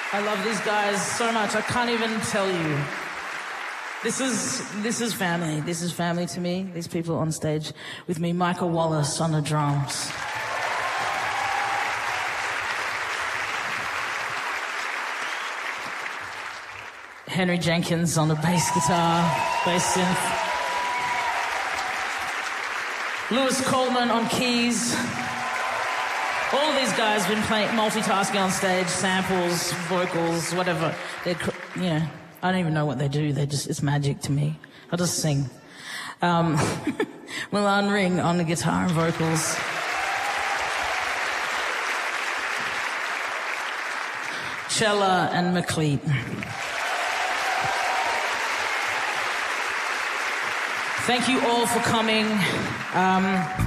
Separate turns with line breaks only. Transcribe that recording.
I love these guys so much. I can't even tell you. This is family. This is family to me. These people on stage with me. Michael Wallace on the drums. Henry Jenkins on the bass guitar, bass synth. Lewis Coleman on keys. All of these guys have been multitasking on stage, samples, vocals, whatever. I don't even know what they do. It's magic to me. I just sing. Milan Ring on the guitar and vocals. Chella and McLeet. Thank you all for coming.